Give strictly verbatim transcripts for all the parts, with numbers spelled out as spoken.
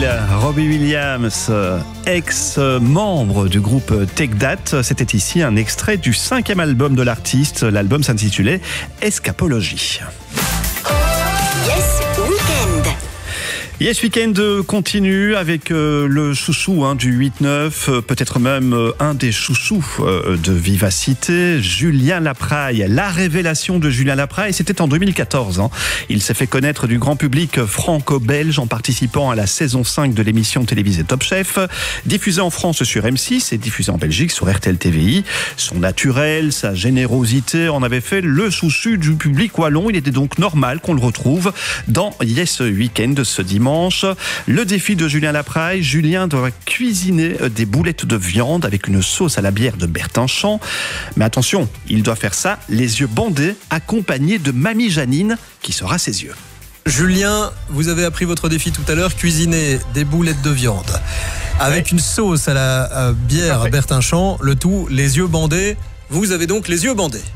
Cyril, Robbie Williams, ex-membre du groupe Take That. C'était ici un extrait du cinquième album de l'artiste. L'album s'intitulait Escapologie. Yes Weekend. Yes Weekend continue avec euh, le chouchou hein, du huit neuf, euh, peut-être même euh, un des chouchous euh, de Vivacité, Julien Lapraille. La révélation de Julien Lapraille, c'était en deux mille quatorze. Hein. Il s'est fait connaître du grand public franco-belge en participant à la saison cinq de l'émission télévisée Top Chef, diffusée en France sur M six et diffusée en Belgique sur R T L T V I. Son naturel, sa générosité en avait fait le chouchou du public wallon. Il était donc normal qu'on le retrouve dans Yes Weekend ce dimanche. Le défi de Julien Lapraille, Julien doit cuisiner des boulettes de viande avec une sauce à la bière de Bertinchamp. Mais attention, il doit faire ça les yeux bandés, accompagné de Mamie Janine qui sera à ses yeux. Julien, vous avez appris votre défi tout à l'heure, cuisiner des boulettes de viande avec une sauce à la à bière à Bertinchamp, le tout les yeux bandés. Vous avez donc les yeux bandés.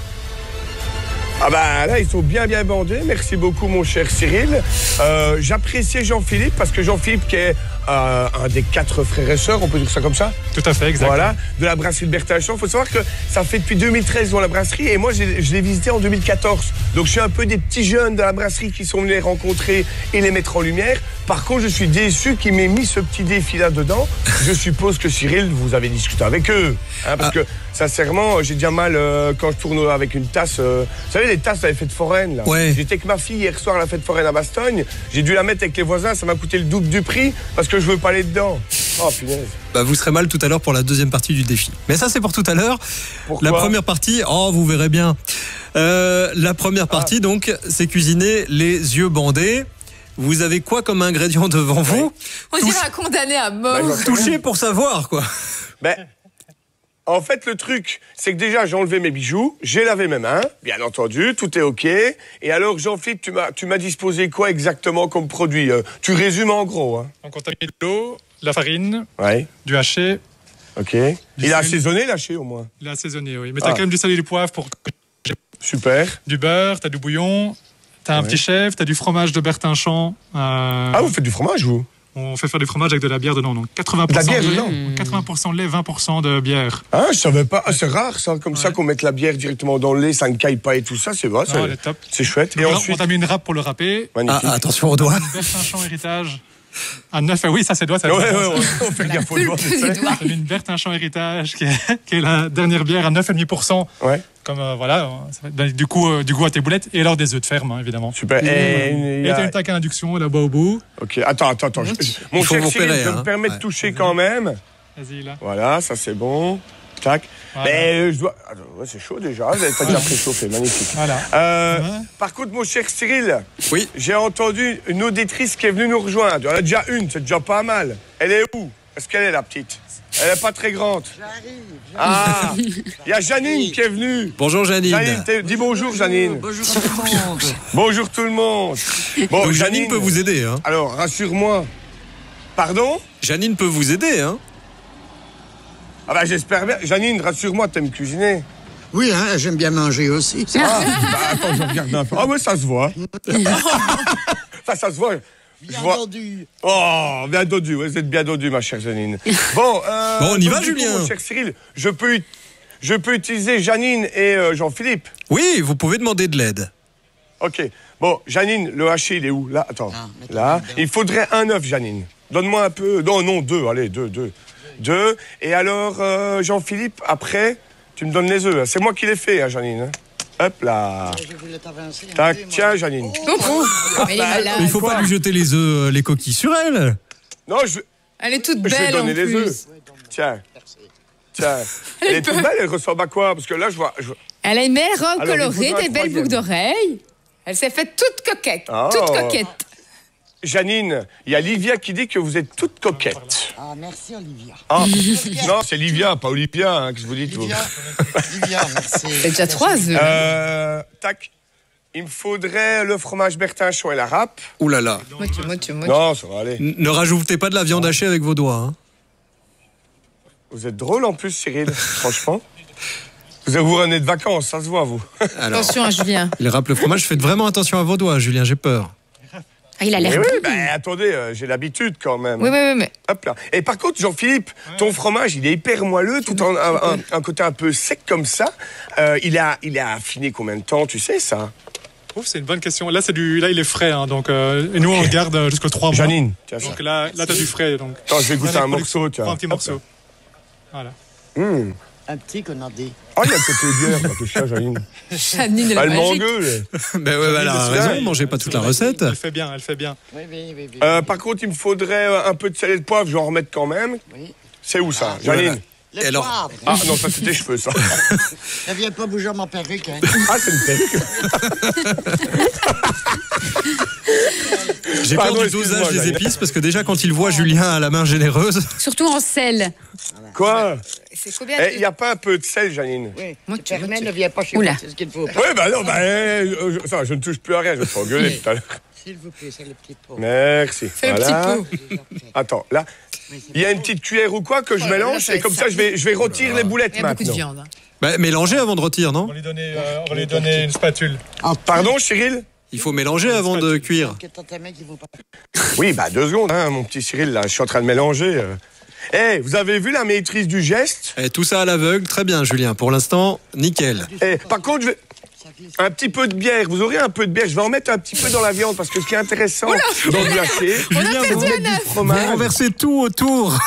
Ah bah là, ils sont bien bien bandés. Merci beaucoup, mon cher Cyril. Euh, J'appréciais Jean-Philippe parce que Jean-Philippe qui est euh, un des quatre frères et sœurs, on peut dire ça comme ça. Tout à fait, exactement. Voilà, de la brasserie de Bertinchamp. Il faut savoir que ça fait depuis deux mille treize dans la brasserie et moi je l'ai visité en deux mille quatorze. Donc je suis un peu des petits jeunes de la brasserie qui sont venus les rencontrer et les mettre en lumière. Par contre, je suis déçu qu'il m'ait mis ce petit défi là dedans. Je suppose que Cyril, vous avez discuté avec eux, hein, parce ah. que sincèrement, j'ai déjà mal euh, quand je tourne avec une tasse. Euh, vous savez, les tasses à la fête foraine là. Ouais. J'étais avec ma fille hier soir à la fête foraine à Bastogne. J'ai dû la mettre avec les voisins, ça m'a coûté le double du prix parce que je veux pas aller dedans. Oh punaise. Bah, vous serez mal tout à l'heure pour la deuxième partie du défi. Mais ça, c'est pour tout à l'heure. Pourquoi ? La première partie, oh, vous verrez bien. Euh, la première partie, ah. donc, c'est cuisiner les yeux bandés. Vous avez quoi comme ingrédient devant vous ? On dirait un condamné à mort. Bah, toucher pour savoir, quoi. Ben, en fait, le truc, c'est que déjà, j'ai enlevé mes bijoux, j'ai lavé mes mains, bien entendu, tout est OK. Et alors, Jean-Philippe, tu m'as, tu m'as disposé quoi exactement comme produit ? euh, Tu résumes en gros. Hein. Donc, on t'a mis de l'eau, de la farine, ouais. du haché. OK. Il a assaisonné, l'haché, au moins ? Il a assaisonné, oui. Mais t'as ah. quand même du sel et du poivre pour... Super. Du beurre, t'as du bouillon, t'as un ouais. petit chef, t'as du fromage de Bertinchamp. Euh... Ah, vous faites du fromage, vous ? On fait faire du fromage avec de la bière dedans, donc quatre-vingts pour cent de la bière de dedans. quatre-vingts pour cent de lait, vingt pour cent de bière. Ah, je savais pas. Ah, c'est rare ça, comme ouais. ça qu'on mette la bière directement dans le lait, ça ne caille pas et tout ça, c'est vrai, ah, c'est top. C'est chouette. Donc, et là, ensuite, on t'a mis une râpe pour le râper. Ah, attention aux doigts. Bertinchamp héritage. À neuf, oui, ça c'est doigt. Ça ouais, ouais, ouais, on fait gaffe aux doigts. On a mis une Bertinchamp héritage qui est, qui est la dernière bière à neuf virgule cinq pour cent. Ouais. Comme euh, voilà, ça va, du coup, euh, du goût à tes boulettes et alors des œufs de ferme, hein, évidemment. Super. Et, et, et t'as une taque à induction là-bas au bout. Ok, attends, attends, attends. Je, mon cher Cyril, je hein. me permets ouais. de toucher quand même. Vas-y là. Voilà, ça c'est bon. Tac. Voilà. Mais je dois. Ouais, c'est chaud déjà. T'as déjà préchauffé, magnifique. Voilà. Euh, ouais. Par contre, mon cher Cyril, oui. j'ai entendu une auditrice qui est venue nous rejoindre. Il y en a déjà une, c'est déjà pas mal. Elle est où ? Est-ce qu'elle est la petite ? Elle n'est pas très grande. J'arrive. Ah, il y a Janine qui est venue. Bonjour Janine. Janine, dis bonjour Janine. Bonjour tout le monde. Bonjour tout le monde. Bon, donc, Janine, Janine peut vous aider. Hein. Alors, rassure-moi. Pardon ? Janine peut vous aider, hein. Ah bah j'espère bien. Janine, rassure-moi, t'aimes cuisiner ? Oui, hein, j'aime bien manger aussi. Ah, bah attends, je regarde un peu. Ah ouais, ça se voit. ça, ça se voit. Bien vois... dodu. Oh, bien dodu, ouais, vous êtes bien dodu, ma chère Janine. Bon, euh, bon on y va, coup, Julien. Mon cher Cyril, je peux, je peux utiliser Janine et euh, Jean-Philippe ? Oui, vous pouvez demander de l'aide. Ok. Bon, Janine, le haché, il est où ? Là, attends. Ah, là. Il faudrait un œuf, Janine. Donne-moi un peu. Non, non, deux. Allez, deux, deux. Deux. Et alors, euh, Jean-Philippe, après, tu me donnes les œufs. C'est moi qui les fais, hein, Janine. Hein. Hop là. Tac, tiens, Janine. Oh, oh. Mais il ne faut pas lui jeter les œufs, les coquilles sur elle. Non, je. Elle est toute je belle vais donner en les plus. œufs. Tiens. Tiens. Elle, elle est toute belle, elle ressemble à quoi ? Parce que là, je vois. Je... Elle a une belle robe alors, colorée, des belles boucles d'oreilles. Elle s'est faite toute coquette. Oh. Toute coquette. Janine, il y a Livia qui dit que vous êtes toute coquette. Ah, merci Olivia. Ah, non, c'est Livia, pas Olivia, hein, que je vous dis tout. Livia, Livia, merci. C'est déjà trois œufs. Euh, tac. Il me faudrait le fromage Bertinchamp et la râpe. Ouh là là. Moitié, moitié, moitié. Non, ça va aller. N- ne rajoutez pas de la viande hachée avec vos doigts. Hein. Vous êtes drôle en plus, Cyril, franchement. Vous vous revenez de vacances, ça se voit, vous. Alors, attention à Julien. Il râpe le fromage, faites vraiment attention à vos doigts, Julien, j'ai peur. Ah, il a l'air Eh bon. oui, ben attendez, euh, j'ai l'habitude quand même. Oui, oui, oui, mais... Hop là. Et par contre, Jean-Philippe, ton fromage, il est hyper moelleux, tout en un, un- un côté un peu sec comme ça. Euh, il a, il a affiné combien de temps, tu sais ça? Ouf, c'est une bonne question. Là, c'est du, là, il est frais, hein, donc euh, et nous on le garde euh, jusqu'aux trois mois. Janine, tiens ça. Donc là, là, t'as du frais, donc. Attends, je vais goûter Là, un les productions, morceau, tiens. prends un petit Hop morceau. Voilà. Hum. Un petit qu'on a dit. Oh, il y a le côté bière, quoi, tout ça, Janine. Janine, elle Elle est magique. m'engueule. Ben ouais, elle a raison, mangez pas toute la recette. Elle fait bien, elle fait bien. Oui, oui, oui. oui. Euh, par contre, il me faudrait euh, un peu de sel et de poivre, je vais en remettre quand même. Oui. C'est où ça, Janine? Le Et alors poivre. Ah non, ça c'est tes cheveux, ça. Ne viens pas bouger ma perruque. Hein. Ah, c'est une perruque. J'ai Pardon, peur du excuse-moi, dosage des Janine. épices parce que déjà quand il voit Julien à la main généreuse. Surtout en sel. Quoi? C'est combien Eh, il n'y a pas un peu de sel, Janine? Oui. Moi, Tu tu- permets, tu- ne viens pas chez Oula. moi, c'est ce qu'il faut. Oui, bah non, bah, euh, je, ça, je ne touche plus à rien, je vais te faire engueuler tout à l'heure. S'il vous plaît, c'est le petit pot. Merci. Fais Voilà. le petit pot. Attends, là, il y a une petite cuillère ou quoi que je Ouais, mélange là, ça va et comme être ça, ça. je vais, je vais retirer les boulettes Il y a beaucoup de maintenant. viande. hein. Bah, mélangez avant de retirer, non On va lui donner, euh, on va lui donner une spatule. Pardon, Cyril? Il faut mélanger avant de cuire. Que t'as tes mains qui vont pas. Oui, bah deux secondes, hein, mon petit Cyril, là, je suis en train de mélanger. euh. Eh, vous avez vu la maîtrise du geste? Et tout ça à l'aveugle, très bien Julien. Pour l'instant, nickel. Eh, par contre, je vais... Un petit peu de bière, vous aurez un peu de bière, je vais en mettre un petit peu dans la viande parce que ce qui est intéressant dans du haché, On a Julien, perdu vous- un c'est du œuf. Vous fromage. renversez tout autour.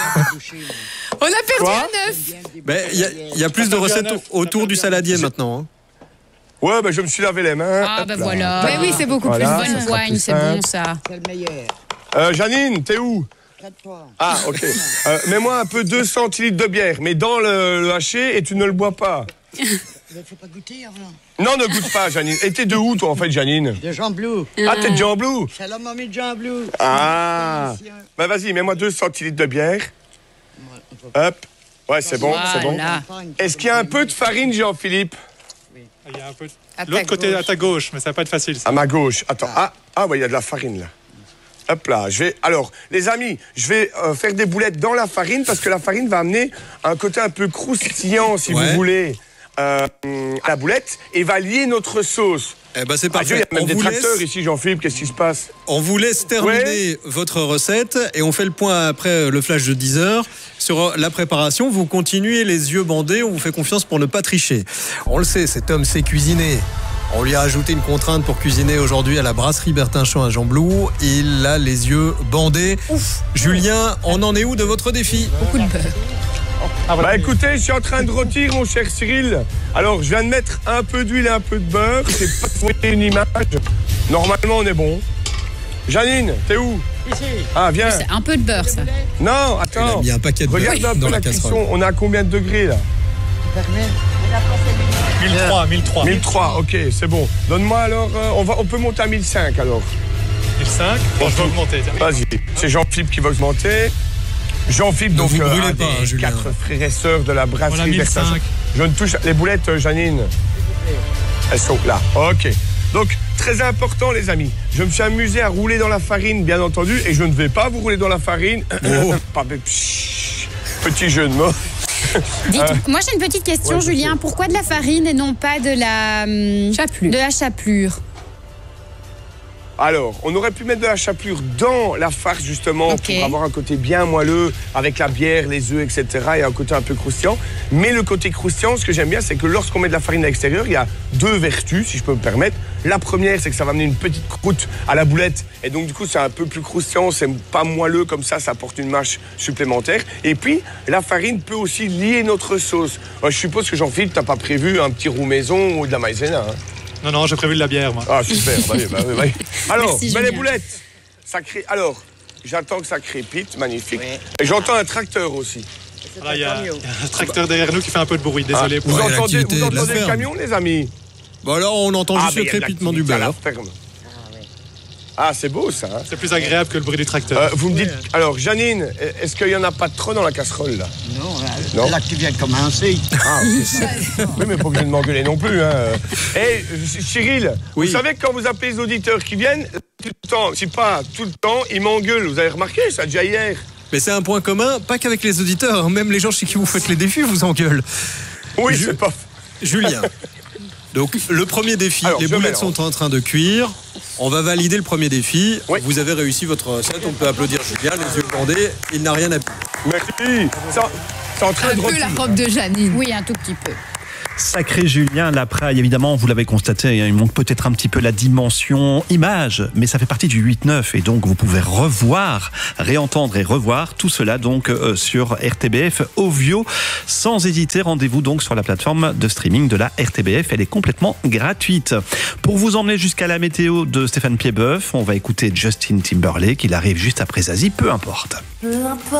On a perdu Quoi un œuf. Ben, Il y, a- il y a plus de recettes autour du saladier maintenant. hein. Ouais, bah je me suis lavé les mains. Ah, Hop ben là. voilà. Mais oui, c'est beaucoup Voilà, plus. ça Bonne sera poigne, plus c'est bon simple. ça. C'est le meilleur. Euh, Janine, t'es où? Près de toi. Ah, ok. Euh, mets-moi un peu deux centilitres de bière, mais dans le, le haché et tu ne le bois pas. Il faut pas goûter avant. Non, ne goûte pas, Janine. Et t'es de où, toi, en fait, Janine? De Jean Blou. Ah, t'es de Jean Blou. C'est la mamie de Jean Blou. Ah. Bah vas-y, mets-moi deux centilitres de bière. Hop. Ouais, c'est bon, c'est bon. Voilà. Est-ce qu'il y a un peu de farine, Jean-Philippe? Il y a un peu. À ta L'autre côté, gauche. à ta gauche, mais ça va pas être facile. Ça. À ma gauche. Attends. Ah, ah ouais, il y a de la farine, là. Hop là, je vais... Alors, les amis, je vais euh, faire des boulettes dans la farine parce que la farine va amener un côté un peu croustillant, si Ouais. vous voulez, euh, à la boulette et va lier notre sauce. Eh ben c'est Ah, Dieu, il y parfait. a même On des vous, tracteurs laisse, ici, Jean-Philippe, qu'est-ce qui se passe? on vous laisse terminer votre recette et on fait le point après le flash de dix heures sur la préparation. Vous continuez les yeux bandés, on vous fait confiance pour ne pas tricher. On le sait, cet homme sait cuisiner. On lui a ajouté une contrainte pour cuisiner aujourd'hui à la brasserie Bertinchamp à Jean-Blou. Il a les yeux bandés. Julien, on en est où de votre défi? Beaucoup de beurre. Ah, voilà. Bah écoutez, je suis en train de rôtir, mon cher Cyril. Alors, je viens de mettre un peu d'huile et un peu de beurre. C'est pas pour vous donner une image. Normalement, on est bon. Janine, t'es où? Ici. Ah, viens. C'est un peu de beurre, ça. Non, Il a attends. mis un paquet de beurre Regarde un peu dans la la casserole. cuisson. On est à combien de degrés, là? Tu permets. mille trois, mille trois. mille trois, ok, c'est bon. Donne-moi alors, euh, on, va, on peut monter à mille cinq alors. mille cinq. Bon, je vais augmenter. tiens. Vas-y, c'est Jean-Philippe qui va augmenter. Jean-Philippe, Ne donc vous euh, brûlez un pas, des hein, Julien. quatre frères et sœurs de la brasserie Voilà, mille cinq. Bertinchamp. Je ne touche les boulettes, euh, Janine. Elles sont là, ok. Donc, très important les amis, je me suis amusé à rouler dans la farine, bien entendu, et je ne vais pas vous rouler dans la farine. Oh. Pas de- Pshhh. Petit jeu de mots. Dites, moi j'ai une petite question, Ouais, je Julien. sais. Pourquoi de la farine et non pas de la hum, Chapelure. de la chapelure? Alors, on aurait pu mettre de la chapelure dans la farce, justement, Ok. pour avoir un côté bien moelleux, avec la bière, les œufs, et cetera, et un côté un peu croustillant. Mais le côté croustillant, ce que j'aime bien, c'est que lorsqu'on met de la farine à l'extérieur, il y a deux vertus, si je peux me permettre. La première, c'est que ça va amener une petite croûte à la boulette, et donc, du coup, c'est un peu plus croustillant, c'est pas moelleux, comme ça, ça apporte une mâche supplémentaire. Et puis, la farine peut aussi lier notre sauce. Moi, je suppose que Jean-Philippe, t'as pas prévu un petit roux maison ou de la maïzena, hein? Non, non, j'ai prévu de la bière, moi. Ah, super, bah oui, bah oui, bah oui. Alors, Merci, ben, les Julien. boulettes, ça crée... Alors, j'attends que ça crépite, magnifique. Oui. Et j'entends un tracteur aussi. Voilà, il y, a il y a un tracteur derrière nous qui fait un peu de bruit. Désolé. Ah, vous Ouais, entendez, l'activité vous de la entendez le ferme. camion, les amis? Bon alors on entend juste mais le il y a de crépitement du l'activité à la beurre. ferme. Ah, c'est beau, ça. hein. C'est plus agréable que le bruit du tracteur. Euh, vous me dites... Alors, Janine, est-ce qu'il n'y en a pas trop dans la casserole, là? Non, là, Non. là que tu viens de commencer. Ah, ok. Oui, mais pas obligé de m'engueuler non plus. Hein. Hey, Cyril, Oui. vous savez que quand vous appelez les auditeurs qui viennent, tout le temps, si pas tout le temps, ils m'engueulent. Vous avez remarqué ça déjà hier? Mais c'est un point commun, pas qu'avec les auditeurs, même les gens chez qui vous faites les défis vous engueulent. Oui, Je- c'est pas... Julien, Donc le premier défi, Alors, les je boulettes mélange. sont en train de cuire. On va valider le premier défi. Oui. Vous avez réussi votre recette. On peut applaudir Julien, les yeux bandés. Il n'a rien à dire. Merci. Ça- C'est en train Un de peu la recuire. robe de Janine. Oui, un tout petit peu. Sacré Julien Lapraille, évidemment, vous l'avez constaté, hein, il manque peut-être un petit peu la dimension image, mais ça fait partie du huit neuf et donc vous pouvez revoir, réentendre et revoir tout cela donc euh, sur R T B F Ovio. Sans hésiter, rendez-vous donc sur la plateforme de streaming de la R T B F, elle est complètement gratuite. Pour vous emmener jusqu'à la météo de Stéphane Piedboeuf, on va écouter Justin Timberlake, il arrive juste après Zazie, peu importe.